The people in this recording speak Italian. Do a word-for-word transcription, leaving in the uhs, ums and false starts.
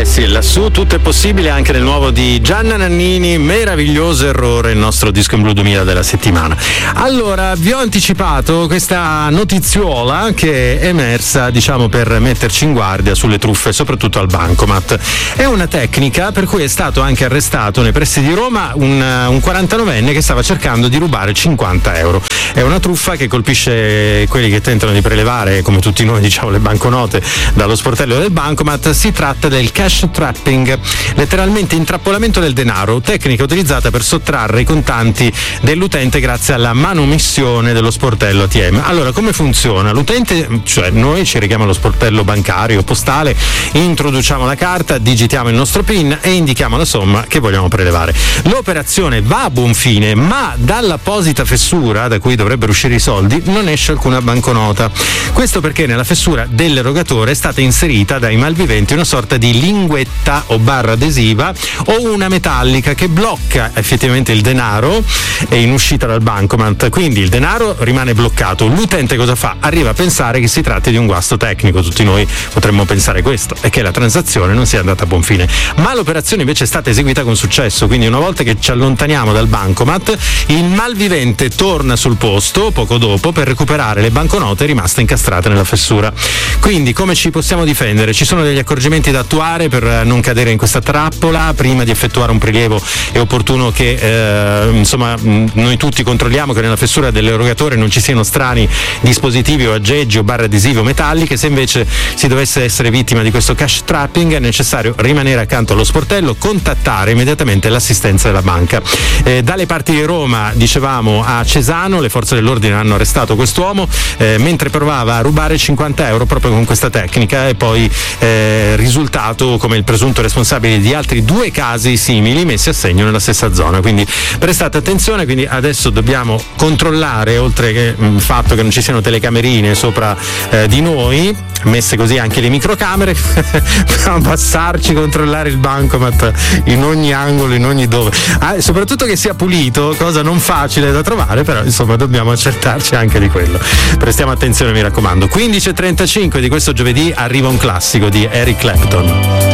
Eh sì, lassù tutto è possibile anche nel nuovo di Gianna Nannini, Meraviglioso errore, il nostro disco in blu duemila della settimana. Allora, vi ho anticipato questa notiziola che è emersa, diciamo, per metterci in guardia sulle truffe, soprattutto al bancomat. È una tecnica per cui è stato anche arrestato nei pressi di Roma un, un quarantanovenne che stava cercando di rubare cinquanta euro. È una truffa che colpisce quelli che tentano di prelevare, come tutti noi diciamo, le banconote dallo sportello del bancomat. Si tratta del cash trapping, letteralmente intrappolamento del denaro, tecnica utilizzata per sottrarre i contanti dell'utente grazie alla manomissione dello sportello A T M. Allora, come funziona? L'utente, cioè noi, ci richiama lo sportello bancario o postale, introduciamo la carta, digitiamo il nostro PIN e indichiamo la somma che vogliamo prelevare. L'operazione va a buon fine, ma dall'apposita fessura da cui dovrebbero uscire i soldi non esce alcuna banconota. Questo perché nella fessura dell'erogatore è stata inserita dai malviventi una sorta di linguetta o barra adesiva o una metallica che blocca effettivamente il denaro in uscita dal bancomat, quindi il denaro rimane bloccato. L'utente cosa fa? Arriva a pensare che si tratti di un guasto tecnico, tutti noi potremmo pensare questo, e che la transazione non sia andata a buon fine, ma l'operazione invece è stata eseguita con successo. Quindi una volta che ci allontaniamo dal bancomat, il malvivente torna sul posto poco dopo per recuperare le banconote rimaste incastrate nella fessura. Quindi come ci possiamo difendere? Ci sono degli accorgimenti da attuare per non cadere in questa trappola. Prima di effettuare un prelievo è opportuno che eh, insomma noi tutti controlliamo che nella fessura dell'erogatore non ci siano strani dispositivi o aggeggi o barre adesive o metalliche. Se invece si dovesse essere vittima di questo cash trapping è necessario rimanere accanto allo sportello, contattare immediatamente l'assistenza della banca. Eh, dalle parti di Roma, dicevamo, a Cesano le forze dell'ordine hanno arrestato quest'uomo eh, mentre provava a rubare cinquanta euro proprio con questa tecnica, e poi eh, risultato come il presunto responsabile di altri due casi simili messi a segno nella stessa zona. Quindi prestate attenzione. Quindi adesso dobbiamo controllare, oltre che il fatto che non ci siano telecamerine sopra eh, di noi, messe così anche le microcamere, dobbiamo passarci, controllare il bancomat in ogni angolo, in ogni dove, ah, soprattutto che sia pulito, cosa non facile da trovare, però insomma dobbiamo accertarci anche di quello. Prestiamo attenzione, mi raccomando. quindici e trentacinque di questo giovedì arriva un classico di Eric Clapton.